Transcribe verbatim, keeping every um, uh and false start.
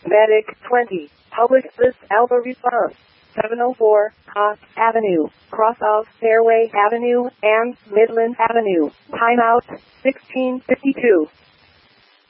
Medic twenty. Public Assist Alpha response. seven oh four, Cox Avenue, cross of Fairway Avenue and Midland Avenue. Timeout, sixteen fifty-two.